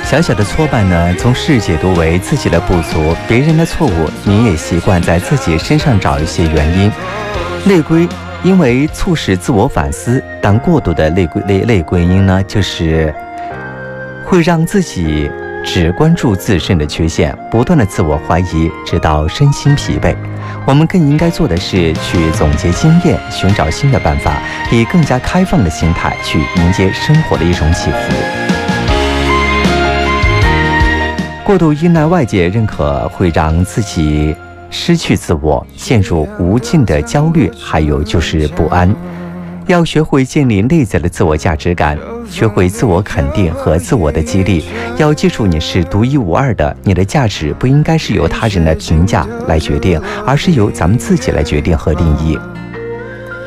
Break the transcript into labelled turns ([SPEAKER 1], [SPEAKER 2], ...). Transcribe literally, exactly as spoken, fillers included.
[SPEAKER 1] 小小的挫败呢，从事解读为自己的不足，别人的错误，你也习惯在自己身上找一些原因。内归因为促使自我反思，但过度的内归内内归因呢，就是会让自己只关注自身的缺陷，不断的自我怀疑，直到身心疲惫。我们更应该做的是去总结经验，寻找新的办法，以更加开放的心态去迎接生活的一种起伏。过度依赖外界认可，会让自己失去自我，陷入无尽的焦虑，还有就是不安。要学会建立内在的自我价值感，学会自我肯定和自我的激励。要记住，你是独一无二的，你的价值不应该是由他人的评价来决定，而是由咱们自己来决定和定义。